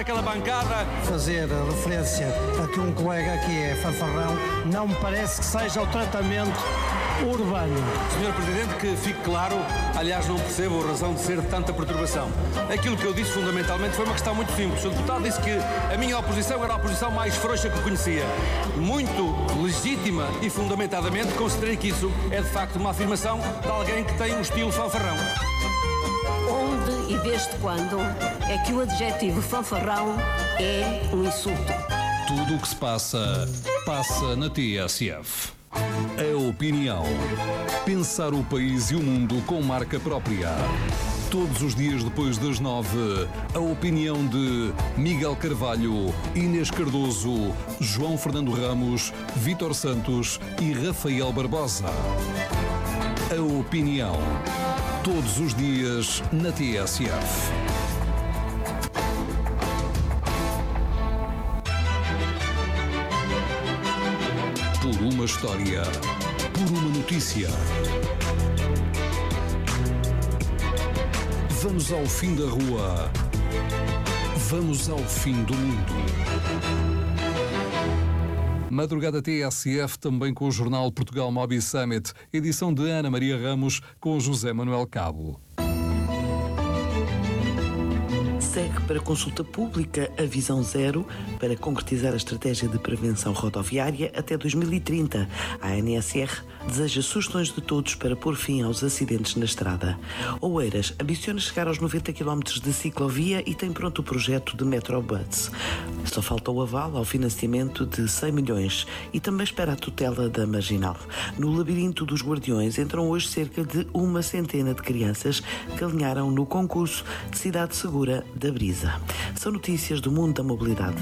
aquela bancada. Fazer referência a que um colega aqui é fanfarrão não me parece que seja o tratamento urbano. Senhor Presidente, que fique claro, aliás não percebo a razão de ser de tanta perturbação. Aquilo que eu disse fundamentalmente foi uma questão muito simples. O deputado disse que a minha oposição era a oposição mais frouxa que conhecia. Muito legítima e fundamentadamente considerei que isso é de facto uma afirmação de alguém que tem um estilo fanfarrão. Onde e desde quando é que o adjetivo fanfarrão é um insulto? Tudo o que se passa, passa na TSF. A opinião. Pensar o país e o mundo com marca própria. Todos os dias depois das 9, a opinião de Miguel Carvalho, Inês Cardoso, João Fernando Ramos, Vítor Santos e Rafael Barbosa. A opinião. Todos os dias na TSF. Por uma história, por uma notícia. Vamos ao fim da rua. Vamos ao fim do mundo. Madrugada TSF também com o jornal Portugal Mobi Summit, edição de Ana Maria Ramos com José Manuel Cabo. Segue para consulta pública a Visão Zero para concretizar a estratégia de prevenção rodoviária até 2030. A ANSR deseja sugestões de todos para pôr fim aos acidentes na estrada. Oeiras ambiciona chegar aos 90 km de ciclovia e tem pronto o projeto de Metrobus. Só falta o aval ao financiamento de 100 milhões e também espera a tutela da Marginal. No labirinto dos Guardiões entram hoje cerca de 100 de crianças que alinharam no concurso de Cidade Segura da Brisa. São notícias do mundo da mobilidade.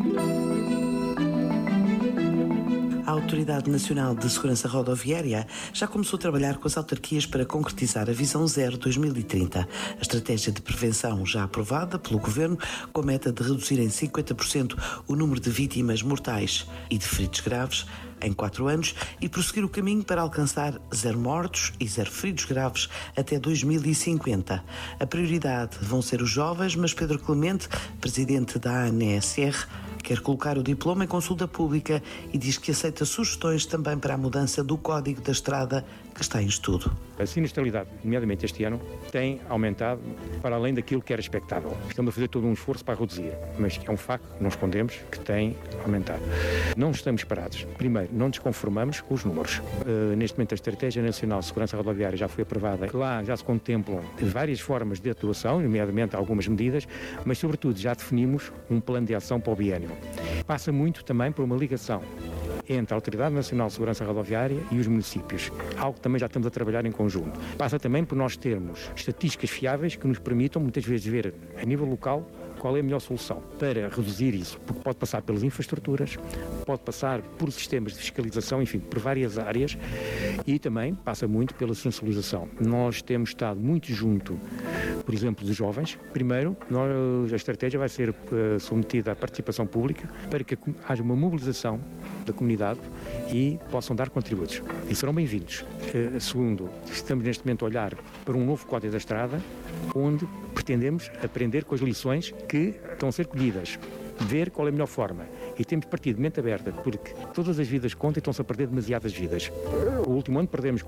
A Autoridade Nacional de Segurança Rodoviária já começou a trabalhar com as autarquias para concretizar a Visão Zero 2030. A estratégia de prevenção já aprovada pelo Governo, com a meta de reduzir em 50% o número de vítimas mortais e de feridos graves em 4 anos e prosseguir o caminho para alcançar 0 mortos e 0 feridos graves até 2050. A prioridade vão ser os jovens, mas Pedro Clemente, presidente da ANSR, quer colocar o diploma em consulta pública e diz que aceita sugestões também para a mudança do Código da Estrada que está em estudo. A sinistralidade, nomeadamente este ano, tem aumentado para além daquilo que era expectável. Estamos a fazer todo um esforço para reduzir, mas é um facto, não escondemos, que tem aumentado. Não estamos parados. Primeiro, não nos conformamos com os números. Neste momento, a Estratégia Nacional de Segurança Rodoviária já foi aprovada. Lá já se contemplam várias formas de atuação, nomeadamente algumas medidas, mas, sobretudo, já definimos um plano de ação para o biênio. Passa muito também por uma ligação entre a Autoridade Nacional de Segurança Rodoviária e os municípios, algo que também já estamos a trabalhar em conjunto. Passa também por nós termos estatísticas fiáveis que nos permitam muitas vezes ver a nível local qual é a melhor solução para reduzir isso, porque pode passar pelas infraestruturas, pode passar por sistemas de fiscalização, enfim, por várias áreas, e também passa muito pela sensibilização. Nós temos estado muito junto, por exemplo, dos jovens. Primeiro, a estratégia vai ser submetida à participação pública para que haja uma mobilização da comunidade e possam dar contributos. E serão bem-vindos. Segundo, estamos neste momento a olhar para um novo Código da Estrada, onde pretendemos aprender com as lições que estão a ser colhidas, ver qual é a melhor forma. E temos partido de mente aberta, porque todas as vidas contam e estão-se a perder demasiadas vidas. O último ano tivemos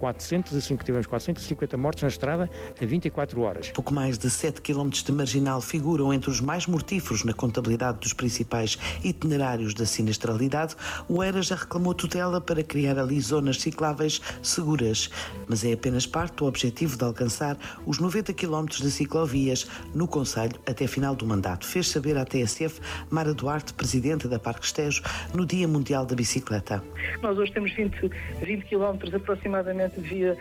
450 mortes na estrada a 24 horas. Pouco mais de 7 km de marginal figuram entre os mais mortíferos na contabilidade dos principais itinerários da sinistralidade. O ERA já reclamou tutela para criar ali zonas cicláveis seguras, mas é apenas parte do objetivo de alcançar os 90 km de ciclovias no concelho até final do mandato. Fez saber à TSF Mara Duarte, presidente da Parque Estejo, no Dia Mundial da Bicicleta. Nós hoje temos 20 km aproximadamente de via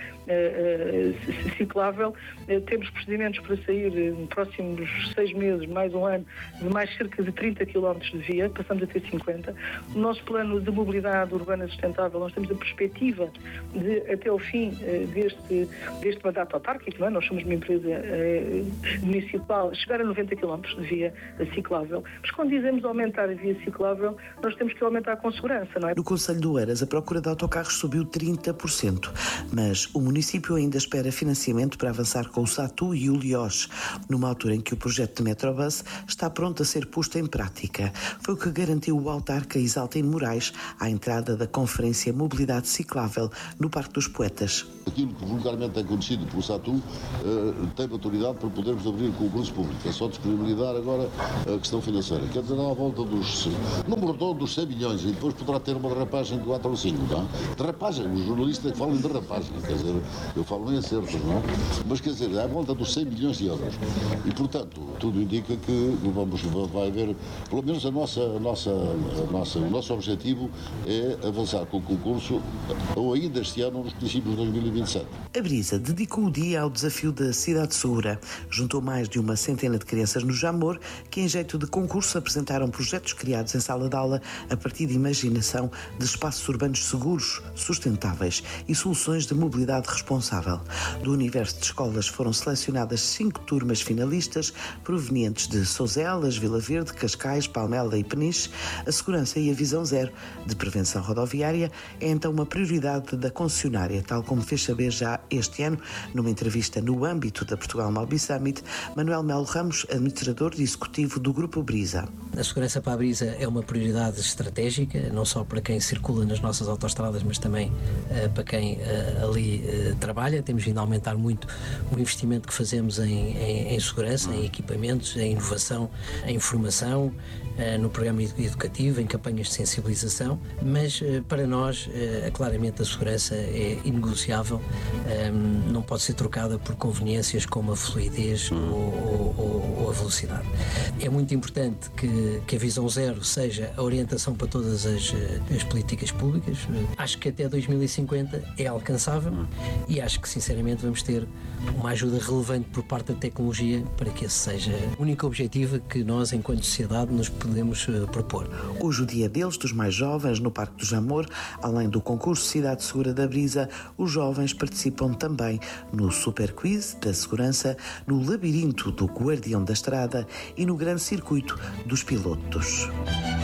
ciclável. Temos procedimentos para sair nos próximos 6 meses, mais um ano, de mais cerca de 30 km de via, passamos a ter 50. O nosso plano de mobilidade urbana sustentável, nós temos a perspectiva de, até ao fim deste mandato autárquico, não é? Nós somos uma empresa municipal, chegar a 90 km de via ciclável. Mas quando dizemos aumentar a via ciclável, nós temos que aumentar com segurança, não é? No Concelho de Oeiras, a procura de autocarros subiu 30%, mas o município ainda espera financiamento para avançar com o Satu e o Lioche, numa altura em que o projeto de Metrobus está pronto a ser posto em prática. Foi o que garantiu o autarca Isaltino Moraes à entrada da Conferência Mobilidade Ciclável no Parque dos Poetas. Aquilo que vulgarmente é conhecido pelo Satu tem maturidade para podermos abrir o concurso público. É só disponibilizar agora a questão financeira. Quer dizer, à volta dos número redondo dos 100 milhões e depois poderá ter uma derrapagem de 4 ou 5, não é? Derrapagem, os jornalistas falam em derrapagem, quer dizer, eu falo em acertos, não é? Mas quer dizer, à volta dos 100 milhões de euros. E, portanto, tudo indica que vai haver, pelo menos o nosso objetivo é avançar com o concurso ou ainda este ano, nos princípios de 2027. A Brisa dedicou o dia ao desafio da cidade segura. Juntou mais de uma centena de crianças no Jamor que, em jeito de concurso, apresentaram projetos criados em sala de aula a partir de imaginação de espaços urbanos seguros, sustentáveis e soluções de mobilidade responsável. Do universo de escolas foram selecionadas 5 turmas finalistas provenientes de Sozelas, Vila Verde, Cascais, Palmela e Peniche. A segurança e a visão zero de prevenção rodoviária é então uma prioridade da concessionária, tal como fez saber já este ano, numa entrevista no âmbito da Portugal Mobi Summit, Manuel Melo Ramos, administrador e executivo do Grupo Brisa. A segurança para a Brisa é uma prioridade estratégica, não só para quem circula nas nossas autoestradas, mas também para quem ali trabalha. Temos vindo a aumentar muito o investimento que fazemos em segurança, em equipamentos, em inovação, em formação, no programa educativo, em campanhas de sensibilização, mas para nós, claramente, a segurança é inegociável, não pode ser trocada por conveniências como a fluidez ou a velocidade. É muito importante que a visão zero seja a orientação para todas as políticas públicas. Acho que até 2050 é alcançável e acho que, sinceramente, vamos ter uma ajuda relevante por parte da tecnologia para que esse seja o único objetivo que nós, enquanto sociedade, nos podemos propor. Hoje o dia deles, dos mais jovens, no Parque do Jamor, além do concurso Cidade Segura da Brisa, os jovens participam também no Super Quiz da Segurança, no Labirinto do Guardião da Estrada e no Grande Circuito dos Pilotos.